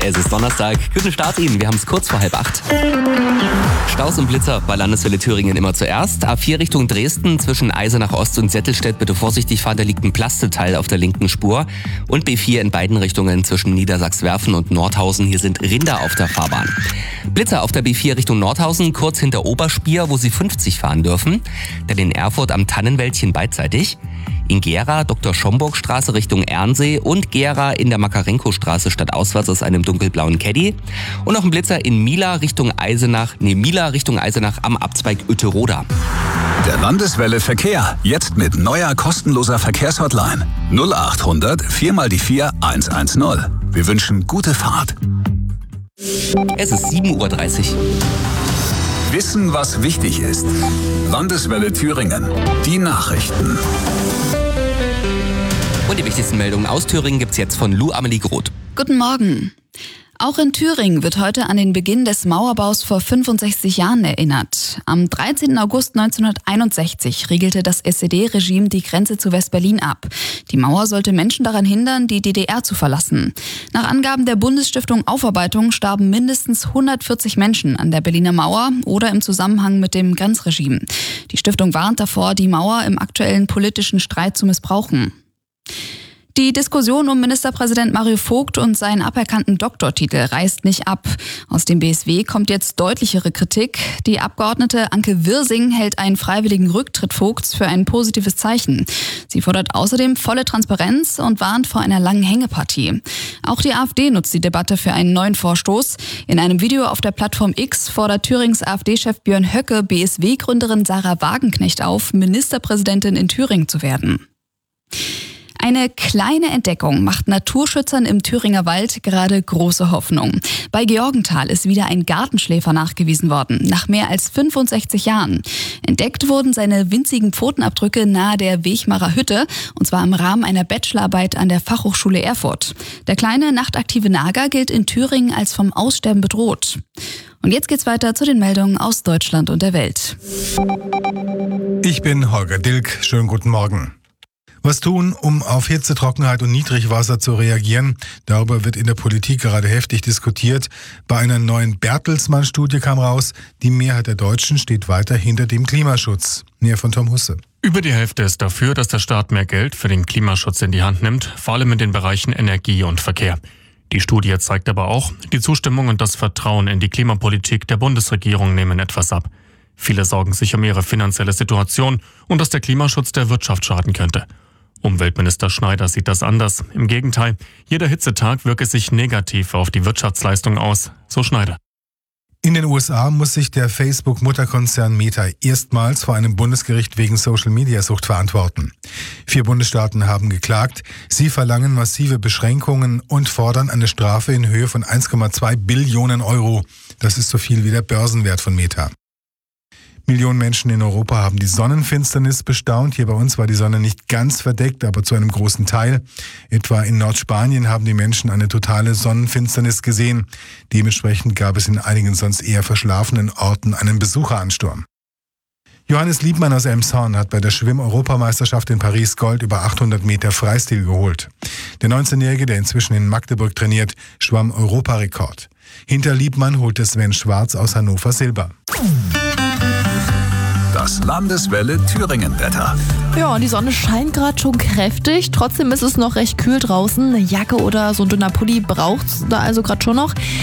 Es ist Donnerstag. Guten Start Ihnen. Wir haben es kurz vor 7:30. Staus und Blitzer bei Landeswelle Thüringen immer zuerst. A4 Richtung Dresden zwischen Eisenach Ost und Settelstedt bitte vorsichtig fahren. Da liegt ein Plasteteil auf der linken Spur. Und B4 in beiden Richtungen zwischen Niedersachswerfen und Nordhausen. Hier sind Rinder auf der Fahrbahn. Blitzer auf der B4 Richtung Nordhausen, kurz hinter Oberspier, wo Sie 50 fahren dürfen. Dann in Erfurt am Tannenwäldchen beidseitig. In Gera, Dr. Schomburg-Straße Richtung Ernsee und Gera in der Makarenko-Straße stadtauswärts aus einem dunkelblauen Caddy. Und noch ein Blitzer in Mila Richtung Eisenach am Abzweig Uetterode. Der Landeswelle Verkehr, jetzt mit neuer kostenloser Verkehrshotline. 0800 4x4 110. Wir wünschen gute Fahrt. Es ist 7:30 Uhr. Wissen, was wichtig ist. Landeswelle Thüringen. Die Nachrichten. Und die wichtigsten Meldungen aus Thüringen gibt's jetzt von Lou Amelie Groth. Guten Morgen. Auch in Thüringen wird heute an den Beginn des Mauerbaus vor 65 Jahren erinnert. Am 13. August 1961 riegelte das SED-Regime die Grenze zu West-Berlin ab. Die Mauer sollte Menschen daran hindern, die DDR zu verlassen. Nach Angaben der Bundesstiftung Aufarbeitung starben mindestens 140 Menschen an der Berliner Mauer oder im Zusammenhang mit dem Grenzregime. Die Stiftung warnt davor, die Mauer im aktuellen politischen Streit zu missbrauchen. Die Diskussion um Ministerpräsident Mario Vogt und seinen aberkannten Doktortitel reißt nicht ab. Aus dem BSW kommt jetzt deutlichere Kritik. Die Abgeordnete Anke Wirsing hält einen freiwilligen Rücktritt Vogts für ein positives Zeichen. Sie fordert außerdem volle Transparenz und warnt vor einer langen Hängepartie. Auch die AfD nutzt die Debatte für einen neuen Vorstoß. In einem Video auf der Plattform X fordert Thürings AfD-Chef Björn Höcke BSW-Gründerin Sarah Wagenknecht auf, Ministerpräsidentin in Thüringen zu werden. Eine kleine Entdeckung macht Naturschützern im Thüringer Wald gerade große Hoffnung. Bei Georgenthal ist wieder ein Gartenschläfer nachgewiesen worden, nach mehr als 65 Jahren. Entdeckt wurden seine winzigen Pfotenabdrücke nahe der Wegmarer Hütte, und zwar im Rahmen einer Bachelorarbeit an der Fachhochschule Erfurt. Der kleine nachtaktive Nager gilt in Thüringen als vom Aussterben bedroht. Und jetzt geht's weiter zu den Meldungen aus Deutschland und der Welt. Ich bin Holger Dilk. Schönen guten Morgen. Was tun, um auf Hitze, Trockenheit und Niedrigwasser zu reagieren? Darüber wird in der Politik gerade heftig diskutiert. Bei einer neuen Bertelsmann-Studie kam raus, die Mehrheit der Deutschen steht weiter hinter dem Klimaschutz. Näher von Tom Husse. Über die Hälfte ist dafür, dass der Staat mehr Geld für den Klimaschutz in die Hand nimmt, vor allem in den Bereichen Energie und Verkehr. Die Studie zeigt aber auch, die Zustimmung und das Vertrauen in die Klimapolitik der Bundesregierung nehmen etwas ab. Viele sorgen sich um ihre finanzielle Situation und dass der Klimaschutz der Wirtschaft schaden könnte. Umweltminister Schneider sieht das anders. Im Gegenteil, jeder Hitzetag wirke sich negativ auf die Wirtschaftsleistung aus, so Schneider. In den USA muss sich der Facebook-Mutterkonzern Meta erstmals vor einem Bundesgericht wegen Social-Media-Sucht verantworten. 4 Bundesstaaten haben geklagt. Sie verlangen massive Beschränkungen und fordern eine Strafe in Höhe von 1,2 Billionen Euro. Das ist so viel wie der Börsenwert von Meta. Millionen Menschen in Europa haben die Sonnenfinsternis bestaunt. Hier bei uns war die Sonne nicht ganz verdeckt, aber zu einem großen Teil. Etwa in Nordspanien haben die Menschen eine totale Sonnenfinsternis gesehen. Dementsprechend gab es in einigen sonst eher verschlafenen Orten einen Besucheransturm. Johannes Liebmann aus Elmshorn hat bei der Schwimm-Europameisterschaft in Paris Gold über 800 Meter Freistil geholt. Der 19-Jährige, der inzwischen in Magdeburg trainiert, schwamm Europarekord. Hinter Liebmann holte Sven Schwarz aus Hannover Silber. Das Landeswelle Thüringen-Wetter. Ja, und die Sonne scheint gerade schon kräftig. Trotzdem ist es noch recht kühl draußen. Eine Jacke oder so ein dünner Pulli braucht's da also gerade schon noch.